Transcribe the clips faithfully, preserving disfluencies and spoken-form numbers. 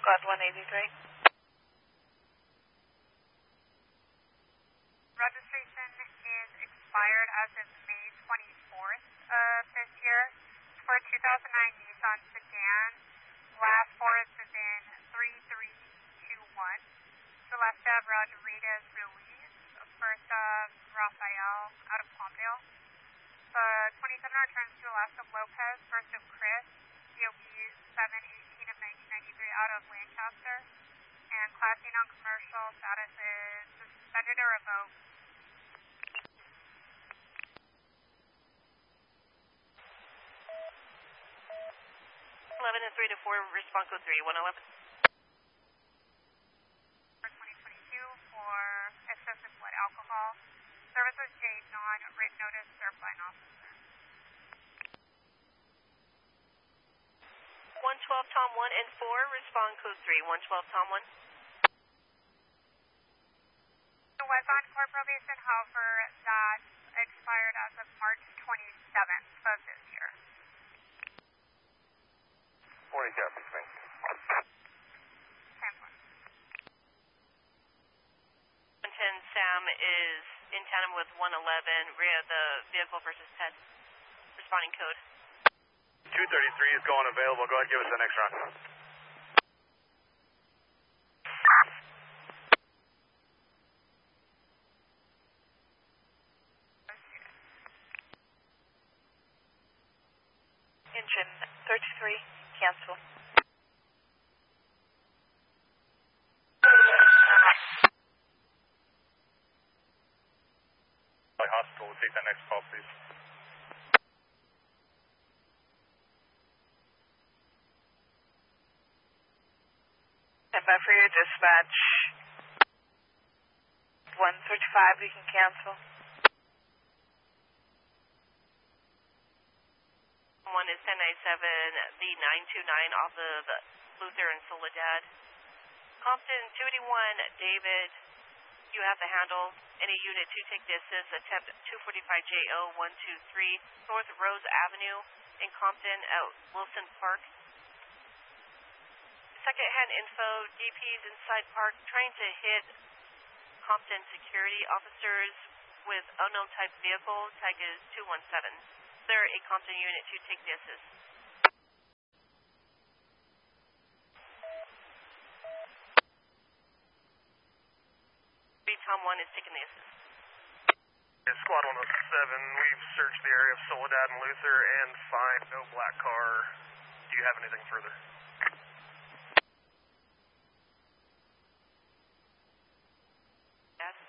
Squad one eighty-three. Registration is expired as of May twenty-fourth of this year for two thousand nine Nissan sedan. Last four is in three three two one. Celestia Rodriguez Ruiz. First of Rafael out of Palmdale. The twenty-seven returns to Alaska Lopez. First of Chris. D O B seven eighteen of nineteen ninety-three out of Lancaster. And Class A non-commercial status is suspended or revoked. eleven and three to four, respond code three, one eleven. For twenty twenty-two for excessive blood alcohol. Services J, non-written notice served by an officer. one twelve Tom one and four, respond code three, one twelve Tom one. It was on court probation, however, that expired as of March twenty-seventh of this year. forty copy, thank you. ten one. one ten Sam is in tandem with one eleven, rear of the vehicle versus Ted. Responding code. two thirty-three is going available. Go ahead, give us the next run. Engine thirty-three, cancel. Hospital will take that next call, please. Stand by for your dispatch. one thirty-five, you can cancel. One is ten ninety-seven, the nine two nine off of Luther and Soledad. Compton two eighty-one, David, you have the handle. Any unit two take distance, attempt two forty-five J O one two three, North Rose Avenue in Compton at Wilson Park. Second-hand info, D Ps inside park trying to hit Compton security officers with unknown type vehicle. Tag is two one seven. They're a Compton unit to take the assist. three Tom one is taking the assist. Yeah, Squad one oh seven, we've searched the area of Soledad and Luther and find no black car. Do you have anything further? Yes.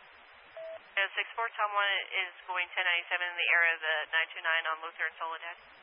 six four Tom one is going ten ninety-seven in the area of the nine two nine on Luther and Soledad.